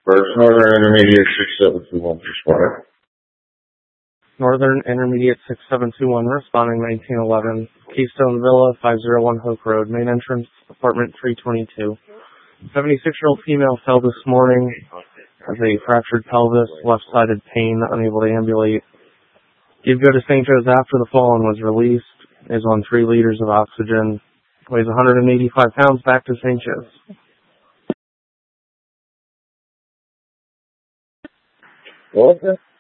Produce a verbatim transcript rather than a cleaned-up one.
First Northern Intermediate six seven two one responding. Northern Intermediate six seven two one responding nineteen eleven, Keystone Villa, five oh one Hope Road, main entrance, apartment three twenty-two. seventy-six-year-old female fell this morning, has a fractured pelvis, left-sided pain, unable to ambulate. Gave go to Saint Joe's after the fall and was released, is on three liters of oxygen, weighs one hundred eighty-five pounds, back to Saint Joe's. What was that?